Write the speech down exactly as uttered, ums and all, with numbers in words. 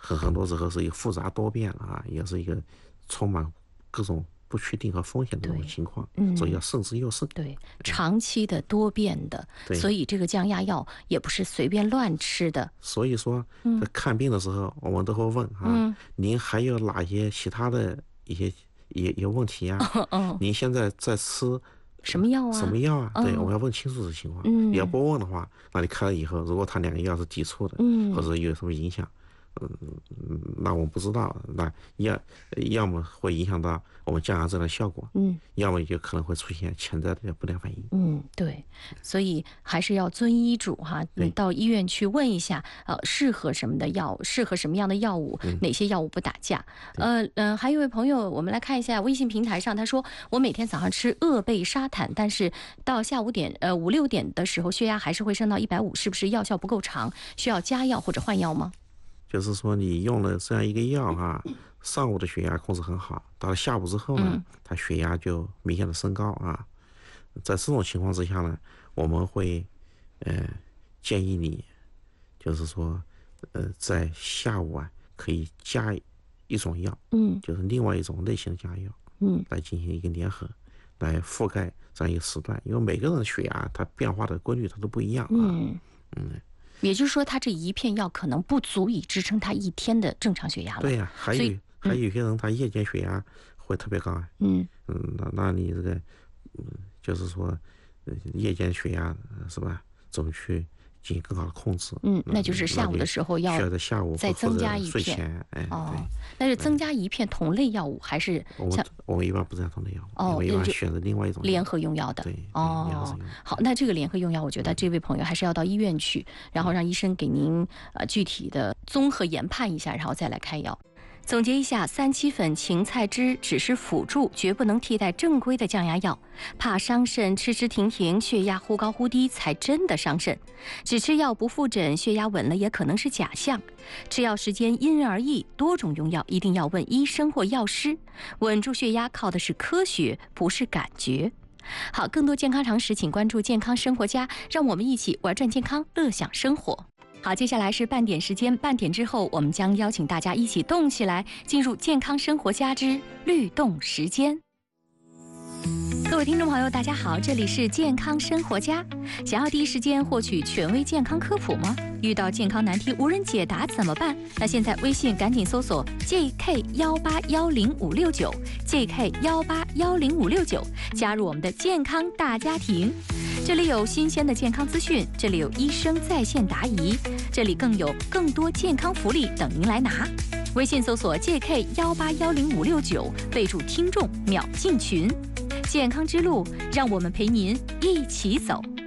很很多时候是一个复杂多变啊，也是一个充满各种不确定和风险的这种情况，嗯，所以要慎之又慎。 对，长期的多变的，所以这个降压药也不是随便乱吃的。 所以说，在看病的时候，我们都会问啊，嗯、您还有哪些其他的一些一些问题呀、啊？嗯，您现在在吃什么药啊？ 什么药啊？对，我们要问清楚这情况。嗯，你要不问的话，那你开了以后，如果他两个药是抵触的，嗯，或者有什么影响。嗯，那我们不知道，那要要么会影响到我们降压针的效果，嗯，要么也可能会出现潜在的不良反应。 嗯，对，所以还是要遵医嘱哈，你到医院去问一下，呃，适合什么的药，适合什么样的药物，嗯、哪些药物不打架。呃呃，还有一位朋友，我们来看一下微信平台上，他说我每天早上吃鄂贝沙坦，但是到下午点呃五六点的时候，血压还是会升到一百五，是不是药效不够长，需要加药或者换药吗？ 就是说，你用了这样一个药哈，上午的血压控制很好，到了下午之后呢，它血压就明显的升高啊。在这种情况之下呢，我们会呃建议你，就是说呃在下午啊可以加一种药，嗯，就是另外一种类型的降压药，嗯，来进行一个联合，来覆盖这样一个时段，因为每个人的血压它变化的规律它都不一样啊，嗯嗯。 也就是说，他这一片药可能不足以支撑他一天的正常血压了。 对呀、啊，还有、嗯、还有些人他夜间血压会特别高啊。嗯嗯，那那你这个，嗯，就是说，夜间血压是吧？怎么去进行更好的控制？ 嗯，那就是下午的时候要需要在下午再增加一片。 哎， 哦，那是增加一片同类药物还是像？ 我们一般不是同类药物，哦，我们一般选择另外一种联合用药的。 对， 哦，好，那这个联合用药，我觉得这位朋友还是要到医院去，然后让医生给您呃具体的综合研判一下，然后再来开药。总结一下，三七粉、芹菜汁只是辅助，绝不能替代正规的降压药。怕伤肾，吃吃停停，血压忽高忽低才真的伤肾。只吃药不复诊，血压稳了也可能是假象。吃药时间因人而异，多种用药一定要问医生或药师。稳住血压靠的是科学，不是感觉。好，更多健康常识，请关注健康生活家，让我们一起玩转健康，乐享生活。好，接下来是半点时间，半点之后我们将邀请大家一起动起来，进入健康生活家之律动时间。各位听众朋友，大家好，这里是健康生活家。想要第一时间获取权威健康科普吗？遇到健康难题无人解答怎么办？那现在微信赶紧搜索 J K 一八一零五六九 J K 一八一零五六九，加入我们的健康大家庭。这里有新鲜的健康资讯，这里有医生在线答疑，这里更有更多健康福利等您来拿。微信搜索 J K 一八一零五六九，备注听众秒进群。健康之路，让我们陪您一起走。